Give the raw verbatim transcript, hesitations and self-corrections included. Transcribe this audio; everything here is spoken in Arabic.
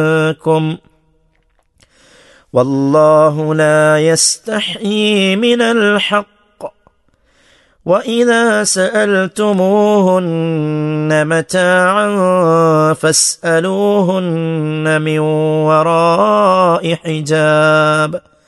منكم والله لا يستحيي من الحق وإذا سألتموهن متاعا فاسألوهن من وراء حجاب